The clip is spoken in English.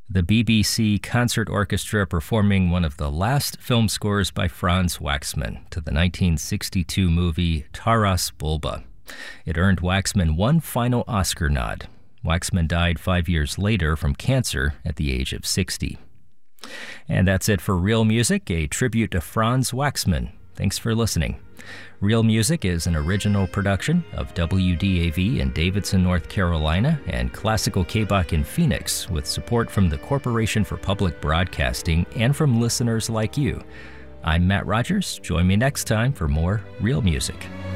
The BBC Concert Orchestra performing one of the last film scores by Franz Waxman to the 1962 movie Taras Bulba. It earned Waxman one final Oscar nod. Waxman died 5 years later from cancer at the age of 60. And that's it for Real Music, a tribute to Franz Waxman. Thanks for listening. Real Music is an original production of WDAV in Davidson, North Carolina, and Classical KBOC in Phoenix, with support from the Corporation for Public Broadcasting and from listeners like you. I'm Matt Rogers. Join me next time for more Real Music.